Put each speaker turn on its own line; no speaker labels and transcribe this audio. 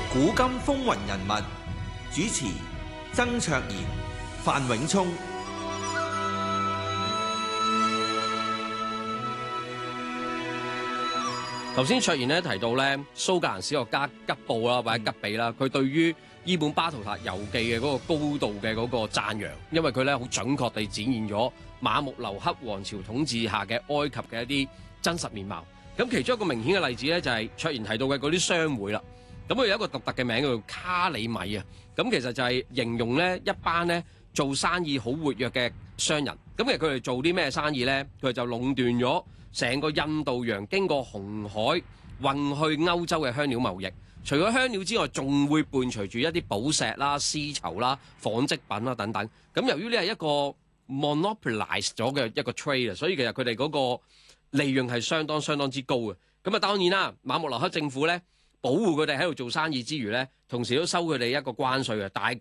古今風雲人物，主持曾卓然、范永聰。
頭先卓然咧提到咧蘇格蘭史學家吉布啦或者吉比啦，佢對於伊本巴圖塔遊記嘅嗰個高度嘅嗰個讚揚，因為佢咧好準確地展現咗馬木留克王朝統治下嘅埃及嘅一啲真實面貌。咁其中一個明顯嘅例子咧就係卓然提到嘅嗰啲商會啦。咁佢有一個獨特嘅名叫做卡里米啊。咁其實就係形容咧一班咧做生意好活躍嘅商人。咁其實佢哋做啲咩生意咧？佢哋就壟斷咗成個印度洋經過紅海運去歐洲嘅香料貿易。除咗香料之外，仲會伴隨住一啲寶石啦、絲綢啦、紡織品啦等等。咁由於呢係一個 monopolize 咗嘅一個 trade 啊，所以其實佢哋嗰個利潤係相當之高嘅。咁啊當然啦，馬木留克政府咧保護佢哋喺度做生意之餘咧，同時都收佢哋一個關稅嘅，大概